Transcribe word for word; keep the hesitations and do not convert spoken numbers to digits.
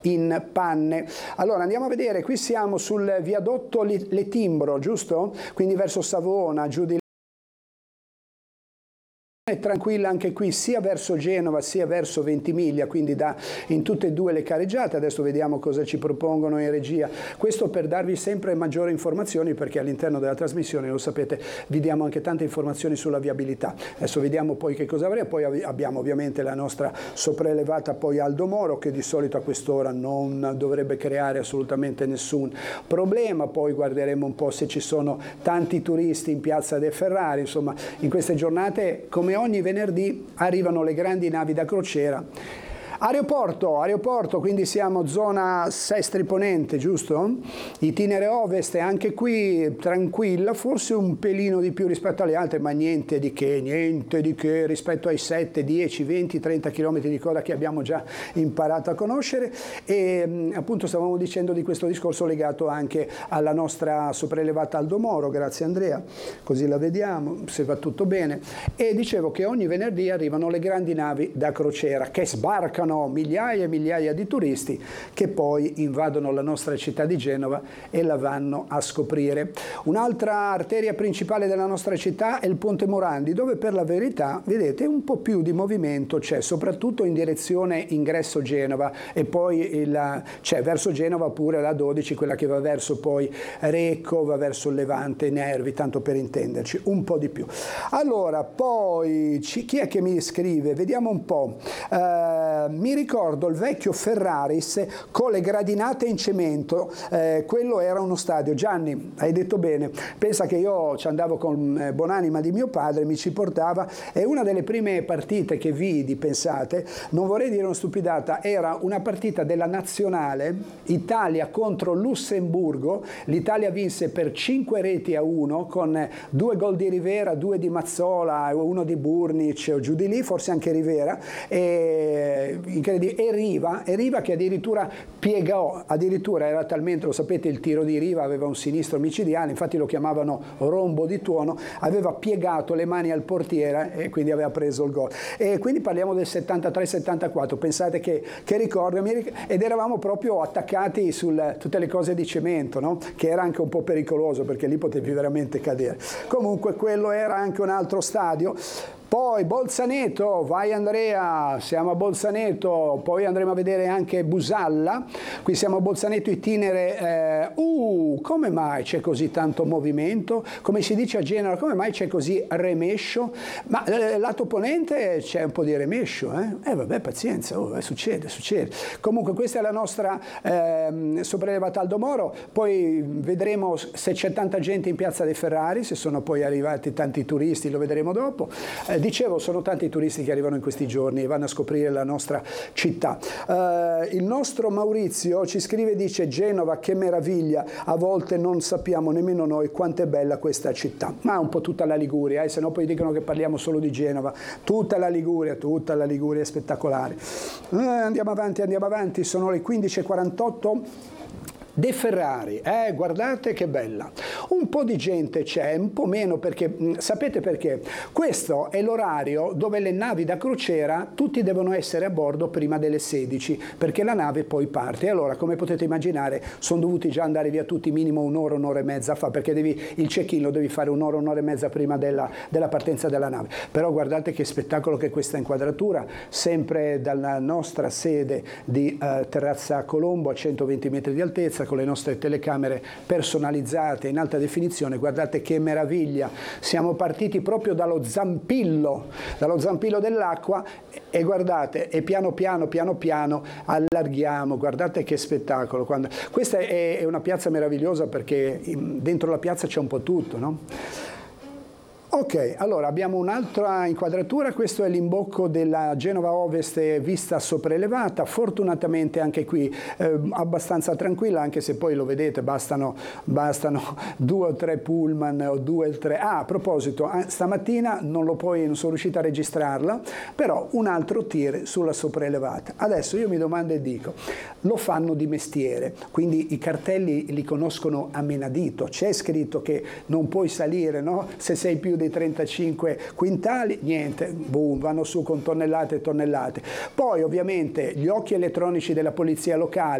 in panne. Allora andiamo a vedere, qui siamo sul viadotto Le Timbro, giusto? Quindi verso Savona, giù di è tranquilla anche qui, sia verso Genova sia verso Ventimiglia, quindi da, in tutte e due le careggiate. Adesso vediamo cosa ci propongono in regia. Questo per darvi sempre maggiori informazioni, perché all'interno della trasmissione, lo sapete, vi diamo anche tante informazioni sulla viabilità. Adesso vediamo poi che cosa avremo. Poi abbiamo ovviamente la nostra sopraelevata poi Aldo Moro, che di solito a quest'ora non dovrebbe creare assolutamente nessun problema. Poi guarderemo un po' se ci sono tanti turisti in Piazza De Ferrari. Insomma, in queste giornate, come ogni venerdì, arrivano le grandi navi da crociera. Aeroporto, aeroporto, quindi siamo zona Sestri Ponente, giusto? Itinere ovest, anche qui tranquilla, forse un pelino di più rispetto alle altre, ma niente di che, niente di che rispetto ai sette, dieci, venti, trenta chilometri di coda che abbiamo già imparato a conoscere. E appunto stavamo dicendo di questo discorso legato anche alla nostra sopraelevata Aldo Moro, grazie Andrea, così la vediamo, se va tutto bene. E dicevo che ogni venerdì arrivano le grandi navi da crociera che sbarcano migliaia e migliaia di turisti che poi invadono la nostra città di Genova e la vanno a scoprire. Un'altra arteria principale della nostra città è il Ponte Morandi, dove per la verità, vedete, un po' più di movimento c'è, soprattutto in direzione ingresso Genova, e poi c'è verso Genova pure la dodici, quella che va verso poi Recco, va verso il Levante, Nervi, tanto per intenderci, un po' di più. Allora, poi chi è che mi scrive? Vediamo un po'. Uh, mi ricordo il vecchio Ferraris con le gradinate in cemento, eh, quello era uno stadio. Gianni, hai detto bene, pensa che io ci andavo con eh, Bonanima di mio padre, mi ci portava, e una delle prime partite che vidi, pensate, non vorrei dire una stupidata, era una partita della nazionale Italia contro Lussemburgo. L'Italia vinse per cinque reti a uno con due gol di Rivera, due di Mazzola, uno di Burnic o giù di lì, forse anche Rivera, e incredibile. E Riva, e Riva che addirittura piegò, addirittura era talmente, lo sapete, il tiro di Riva aveva un sinistro micidiale, infatti lo chiamavano rombo di tuono, aveva piegato le mani al portiere e quindi aveva preso il gol. E quindi parliamo del settantatré settantaquattro, pensate che, che ricordo, ed eravamo proprio attaccati su tutte le cose di cemento, no? Che era anche un po' pericoloso perché lì potevi veramente cadere. Comunque quello era anche un altro stadio. Poi Bolzaneto, vai Andrea, siamo a Bolzaneto, poi andremo a vedere anche Busalla, qui siamo a Bolzaneto itinere, eh, uh, come mai c'è così tanto movimento? Come si dice a Genova, come mai c'è così remescio? Ma eh, lato ponente c'è un po' di remescio, eh? Eh vabbè, pazienza, oh, eh, succede, succede. Comunque questa è la nostra eh, sopraelevata Aldo Moro, poi vedremo se c'è tanta gente in Piazza dei Ferrari, se sono poi arrivati tanti turisti, lo vedremo dopo. Eh, Dicevo, sono tanti turisti che arrivano in questi giorni e vanno a scoprire la nostra città. Uh, il nostro Maurizio ci scrive, dice: Genova, che meraviglia, a volte non sappiamo nemmeno noi quanto è bella questa città. Ma un po' tutta la Liguria, eh, se no poi dicono che parliamo solo di Genova. Tutta la Liguria, tutta la Liguria è spettacolare. Uh, andiamo avanti, andiamo avanti, sono le quindici e quarantotto. De Ferrari, eh, guardate che bella. Un po' di gente c'è, un po' meno, perché mh, sapete perché? Questo è l'orario dove le navi da crociera tutti devono essere a bordo prima delle sedici, perché la nave poi parte. E allora, come potete immaginare, sono dovuti già andare via tutti minimo un'ora, un'ora e mezza fa, perché devi, il check-in lo devi fare un'ora, un'ora e mezza prima della, della partenza della nave. Però guardate che spettacolo che è questa inquadratura, sempre dalla nostra sede di eh, Terrazza Colombo a centoventi metri di altezza, con le nostre telecamere personalizzate in alta definizione. Guardate che meraviglia, siamo partiti proprio dallo zampillo, dallo zampillo dell'acqua, e guardate, e piano piano, piano piano allarghiamo, guardate che spettacolo. Quando... Questa è una piazza meravigliosa perché dentro la piazza c'è un po' tutto, no? Ok, allora abbiamo un'altra inquadratura, questo è l'imbocco della Genova Ovest vista sopraelevata, fortunatamente anche qui eh, abbastanza tranquilla, anche se poi lo vedete, bastano, bastano due o tre pullman o due o tre... Ah, a proposito, stamattina non, lo poi, non sono riuscito a registrarla, però un altro tir sulla sopraelevata. Adesso io mi domando e dico, lo fanno di mestiere, quindi i cartelli li conoscono a menadito, c'è scritto che non puoi salire, no? Se sei più dei trentacinque quintali, niente, boom, vanno su con tonnellate e tonnellate. Poi ovviamente gli occhi elettronici della polizia locale